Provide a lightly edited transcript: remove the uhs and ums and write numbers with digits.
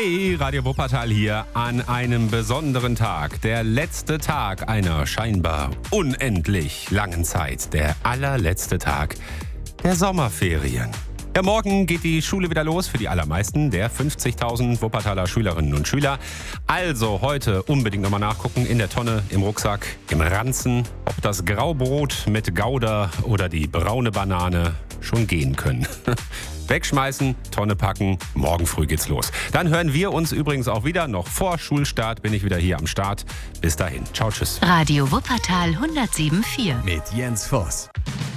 Hey, Radio Wuppertal hier an einem besonderen Tag. Der letzte Tag einer scheinbar unendlich langen Zeit. Der allerletzte Tag der Sommerferien. Ja, morgen geht die Schule wieder los für die allermeisten der 50.000 Wuppertaler Schülerinnen und Schüler. Also heute unbedingt nochmal nachgucken, in der Tonne, im Rucksack, im Ranzen, ob das Graubrot mit Gouda oder die braune Banane schon gehen können. Wegschmeißen, Tonne packen, morgen früh geht's los. Dann hören wir uns übrigens auch wieder. Noch vor Schulstart bin ich wieder hier am Start. Bis dahin. Ciao, tschüss. Radio Wuppertal 107,4 mit Jens Voss.